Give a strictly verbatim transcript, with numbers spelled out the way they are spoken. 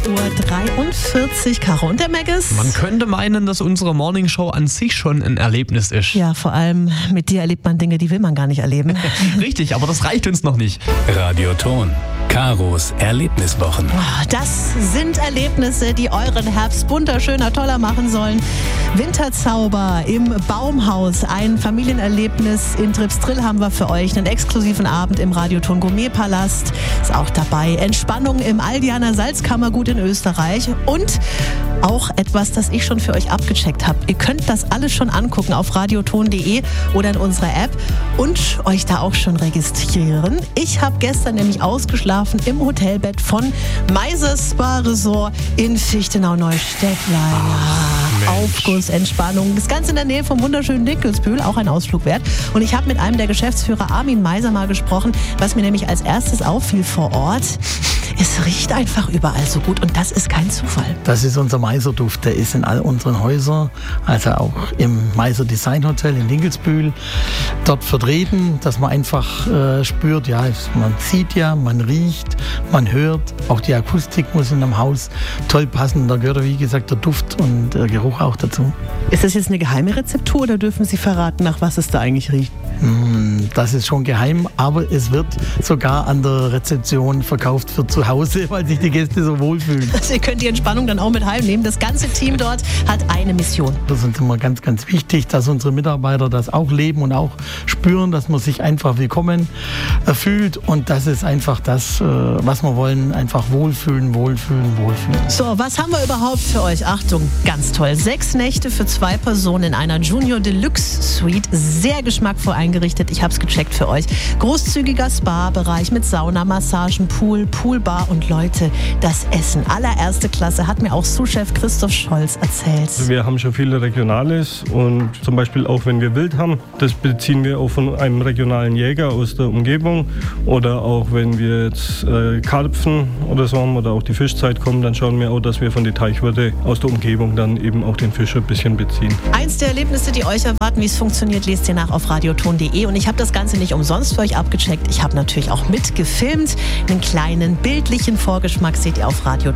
acht Uhr dreiundvierzig. Caro und der Maggis. Man könnte meinen, dass unsere Morningshow an sich schon ein Erlebnis ist. Ja, vor allem mit dir erlebt man Dinge, die will man gar nicht erleben. Richtig, aber das reicht uns noch nicht. Radioton. Karos Erlebniswochen. Oh, das sind Erlebnisse, die euren Herbst bunter, schöner, toller machen sollen. Winterzauber im Baumhaus, ein Familienerlebnis in Tripsdrill haben wir für euch. Einen exklusiven Abend im Radioton Gourmetpalast ist auch dabei. Entspannung im Aldianer Salzkammergut in Österreich und auch etwas, das ich schon für euch abgecheckt habe. Ihr könnt das alles schon angucken auf radioton punkt de oder in unserer App und euch da auch schon registrieren. Ich habe gestern nämlich ausgeschlafen im Hotelbett von Meisers Spa Resort in Fichtenau-Neustädtlein. Ja, Aufguss, Entspannung. Das Ganze in der Nähe vom wunderschönen Dinkelsbühl, auch ein Ausflug wert. Und ich habe mit einem der Geschäftsführer, Armin Meiser, mal gesprochen, was mir nämlich als erstes auffiel vor Ort. Es riecht einfach überall so gut und das ist kein Zufall. Das ist unser Meiser-Duft, der ist in all unseren Häusern, also auch im Meiser Design Hotel in Dinkelsbühl, dort vertreten, dass man einfach äh, spürt, ja, man sieht ja, man riecht, man hört, auch die Akustik muss in einem Haus toll passen, da gehört, wie gesagt, der Duft und der Geruch auch dazu. Ist das jetzt eine geheime Rezeptur oder dürfen Sie verraten, nach was es da eigentlich riecht? Das ist schon geheim, aber es wird sogar an der Rezeption verkauft für zu Hause, weil sich die Gäste so wohlfühlen. Also ihr könnt die Entspannung dann auch mit heimnehmen. Das ganze Team dort hat eine Mission. Das ist uns immer ganz, ganz wichtig, dass unsere Mitarbeiter das auch leben und auch spüren, dass man sich einfach willkommen fühlt. Und das ist einfach das, was wir wollen, einfach wohlfühlen, wohlfühlen, wohlfühlen. So, was haben wir überhaupt für euch? Achtung, ganz toll. Sechs Nächte für zwei Personen in einer Junior Deluxe Suite. Sehr geschmackvoll eingerichtet. Ich habe es gecheckt für euch. Großzügiger Spa-Bereich mit Sauna, Massagen, Pool, Poolbar und Leute, das Essen. Allererste Klasse, hat mir auch Sous-Chef Christoph Scholz erzählt. Wir haben schon viele Regionales und zum Beispiel auch wenn wir Wild haben, das beziehen wir auch von einem regionalen Jäger aus der Umgebung oder auch wenn wir jetzt äh, Karpfen oder so haben oder auch die Fischzeit kommen, dann schauen wir auch, dass wir von der Teichwirte aus der Umgebung dann eben auch den Fisch ein bisschen beziehen. Eins der Erlebnisse, die euch erwarten, wie es funktioniert, lest ihr nach auf radioton punkt de und ich habe das Ganze nicht umsonst für euch abgecheckt. Ich habe natürlich auch mitgefilmt. Einen kleinen bildlichen Vorgeschmack seht ihr auf radioton.